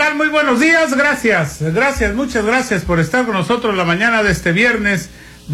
tal? Muy buenos días, muchas gracias por estar con nosotros la mañana de este viernes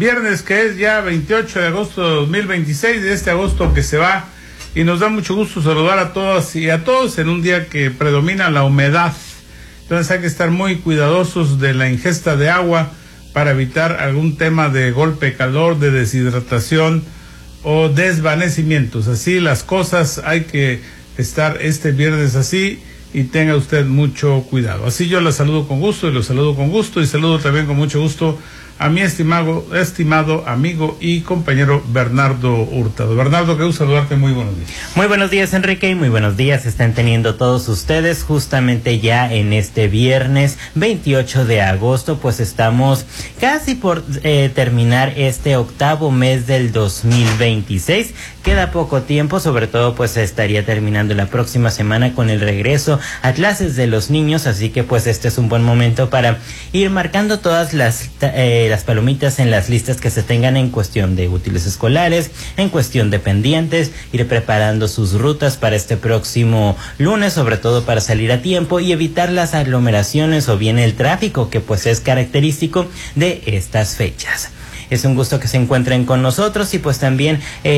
que es ya 28 de agosto de 2026, de este agosto que se va, y nos da mucho gusto saludar a todas y a todos en un día que predomina la humedad. Entonces hay que estar muy cuidadosos de la ingesta de agua para evitar algún tema de golpe de calor, de deshidratación o desvanecimientos. Así las cosas, hay que estar este viernes así y tenga usted mucho cuidado. Así yo la saludo con gusto y lo saludo con gusto y saludo también con mucho gusto a mi estimado amigo y compañero Bernardo Hurtado. Bernardo, qué gusto saludarte, muy buenos días. Muy buenos días, Enrique, y muy buenos días están teniendo todos ustedes justamente ya en este viernes 28 de agosto, pues estamos casi por terminar este octavo mes del 2026. Queda poco tiempo, sobre todo pues estaría terminando la próxima semana con el regreso a clases de los niños, así que pues este es un buen momento para ir marcando todas las palomitas en las listas que se tengan en cuestión de útiles escolares, en cuestión de pendientes, ir preparando sus rutas para este próximo lunes, sobre todo para salir a tiempo y evitar las aglomeraciones o bien el tráfico que pues es característico de estas fechas. Es un gusto que se encuentren con nosotros y pues también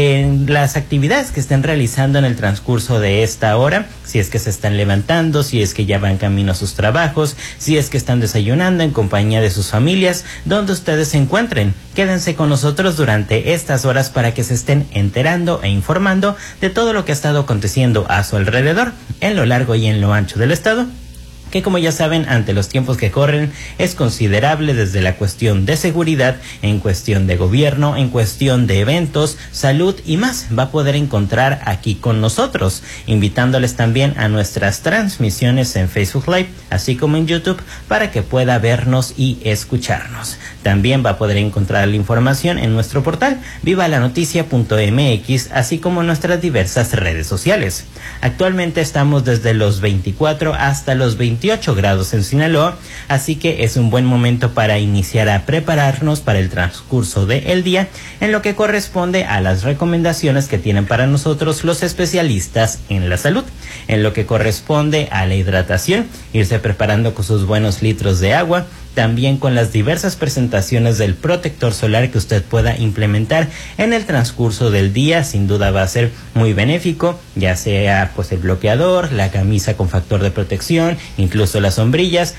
las actividades que estén realizando en el transcurso de esta hora, si es que se están levantando, si es que ya van camino a sus trabajos, si es que están desayunando en compañía de sus familias, donde ustedes se encuentren. Quédense con nosotros durante estas horas para que se estén enterando e informando de todo lo que ha estado aconteciendo a su alrededor, en lo largo y en lo ancho del estado, que como ya saben, ante los tiempos que corren, es considerable desde la cuestión de seguridad, en cuestión de gobierno, en cuestión de eventos, salud y más. Va a poder encontrar aquí con nosotros, invitándoles también a nuestras transmisiones en Facebook Live, así como en YouTube, para que pueda vernos y escucharnos. También va a poder encontrar la información en nuestro portal vivalanoticia.mx, así como en nuestras diversas redes sociales. Actualmente estamos desde los 24 hasta los 28 grados en Sinaloa, así que es un buen momento para iniciar a prepararnos para el transcurso del día en lo que corresponde a las recomendaciones que tienen para nosotros los especialistas en la salud. En lo que corresponde a la hidratación, irse preparando con sus buenos litros de agua, también con las diversas presentaciones del protector solar que usted pueda implementar en el transcurso del día. Sin duda va a ser muy benéfico, ya sea pues el bloqueador, la camisa con factor de protección, incluso las sombrillas,